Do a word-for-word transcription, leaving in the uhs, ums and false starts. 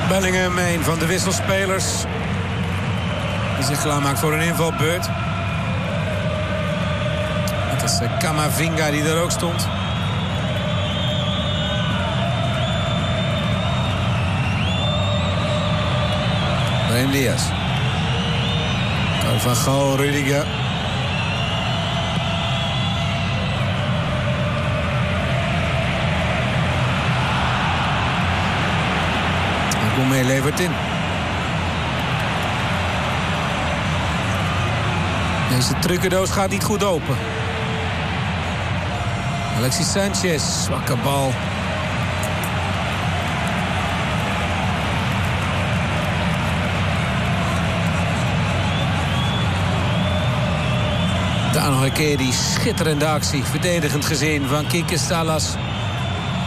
Bellingham, een van de wisselspelers, die zich klaarmaakt voor een invalbeurt. Het is Camavinga die er ook stond. Brahim Diaz. Carvajal, Rudiger. Gourmet levert in. Deze trucendoos gaat niet goed open. Alexis Sanchez, zwakke bal. Daar nog een keer die schitterende actie. Verdedigend gezien van Quique Salas.